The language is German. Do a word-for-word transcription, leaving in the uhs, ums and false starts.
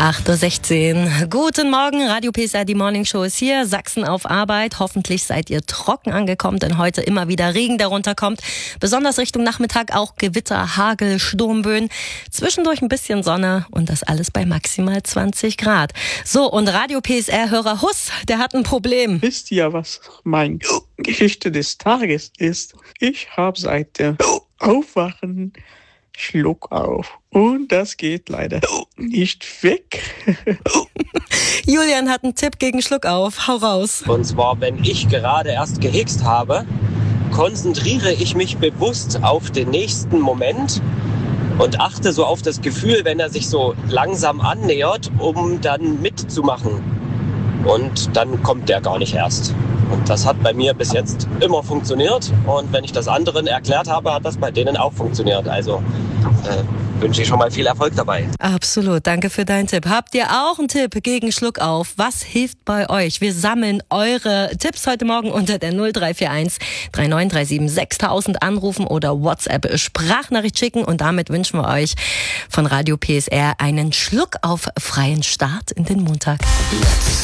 acht Uhr sechzehn. Guten Morgen, Radio P S R, die Morning Show ist hier. Sachsen auf Arbeit. Hoffentlich seid ihr trocken angekommen, denn heute immer wieder Regen, der runterkommt. Besonders Richtung Nachmittag auch Gewitter, Hagel, Sturmböen. Zwischendurch ein bisschen Sonne und das alles bei maximal zwanzig Grad. So, und Radio P S R-Hörer Huss, der hat ein Problem. Wisst ihr, was meine Geschichte des Tages ist? Ich habe seit dem Aufwachen Schluck auf. Und das geht leider nicht weg. Julian hat einen Tipp gegen Schluck auf. Hau raus. Und zwar, wenn ich gerade erst gehickst habe, konzentriere ich mich bewusst auf den nächsten Moment und achte so auf das Gefühl, wenn er sich so langsam annähert, um dann mitzumachen. Und dann kommt der gar nicht erst. Und das hat bei mir bis jetzt immer funktioniert. Und wenn ich das anderen erklärt habe, hat das bei denen auch funktioniert. Also äh, wünsche ich schon mal viel Erfolg dabei. Absolut, danke für deinen Tipp. Habt ihr auch einen Tipp gegen Schluck auf? Was hilft bei euch? Wir sammeln eure Tipps heute Morgen unter der null drei vier eins drei neun drei sieben sechstausend anrufen oder WhatsApp Sprachnachricht schicken. Und damit wünschen wir euch von Radio P S R einen Schluck auf freien Start in den Montag.